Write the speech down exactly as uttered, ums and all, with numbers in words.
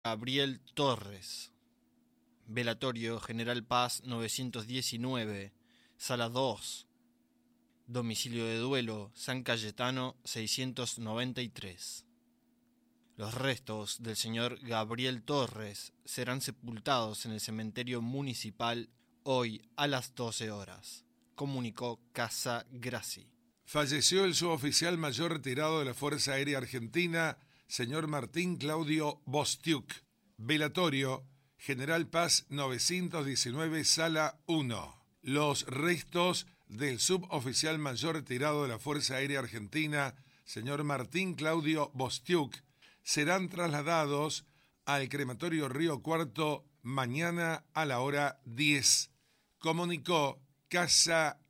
Gabriel Torres. Velatorio General Paz novecientos diecinueve, Sala dos. Domicilio de duelo San Cayetano seiscientos noventa y tres. Los restos del señor Gabriel Torres serán sepultados en el cementerio municipal hoy a las doce horas, comunicó Casa Grassi. Falleció el suboficial mayor retirado de la Fuerza Aérea Argentina, señor Martín Claudio Bostiuk. Velatorio General Paz novecientos diecinueve, Sala uno. Los restos del suboficial mayor retirado de la Fuerza Aérea Argentina, señor Martín Claudio Bostiuk, serán trasladados al crematorio Río Cuarto mañana a la hora diez, comunicó Casa